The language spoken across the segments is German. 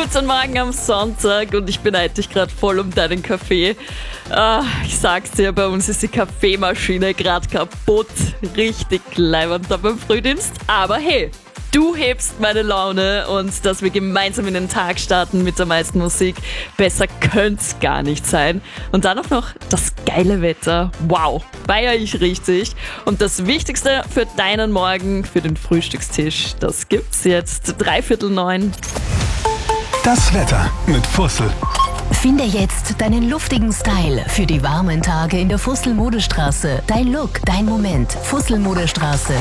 Guten Morgen am Sonntag und ich beneide dich gerade voll um deinen Kaffee. Ich sag's dir, bei uns ist die Kaffeemaschine gerade kaputt. Richtig leibend da beim Frühdienst. Aber hey, du hebst meine Laune und dass wir gemeinsam in den Tag starten mit der meisten Musik. Besser könnt's gar nicht sein. Und dann auch noch das geile Wetter. Wow, feier ich richtig. Und das Wichtigste für deinen Morgen, für den Frühstückstisch, das gibt's jetzt 8:45. Das Wetter mit Fussel. Finde jetzt deinen luftigen Style für die warmen Tage in der Fussel-Modestraße. Dein Look, dein Moment. Fussel-Modestraße.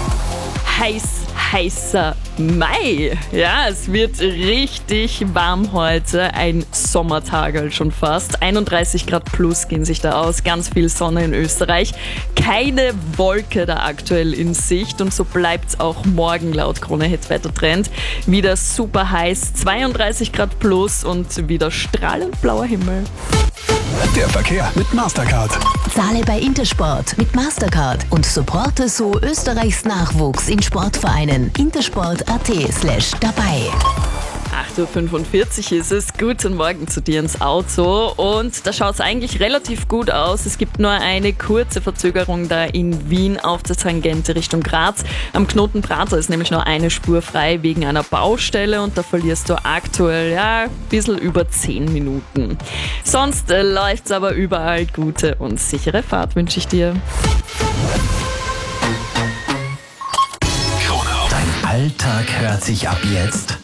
Heißer Mai. Ja, es wird richtig warm heute. Ein Sommertag schon fast. 31 Grad plus gehen sich da aus. Ganz viel Sonne in Österreich. Keine Wolke da aktuell in Sicht. Und so bleibt's auch morgen laut Krone-Hit Wettertrend. Wieder super heiß. 32 Grad plus und wieder strahlend blauer Himmel. Der Verkehr mit Mastercard. Zahle bei Intersport mit Mastercard und supporte so Österreichs Nachwuchs in Sportvereinen. intersport.at/dabei. 8:45 Uhr ist es. Guten Morgen zu dir ins Auto. Und da schaut es eigentlich relativ gut aus. Es gibt nur eine kurze Verzögerung da in Wien auf der Tangente Richtung Graz. Am Knoten Prater ist nämlich nur eine Spur frei wegen einer Baustelle und da verlierst du aktuell ein bisschen über 10 Minuten. Sonst läuft's aber überall. Gute und sichere Fahrt wünsche ich dir. Krone auf. Dein Alltag hört sich ab jetzt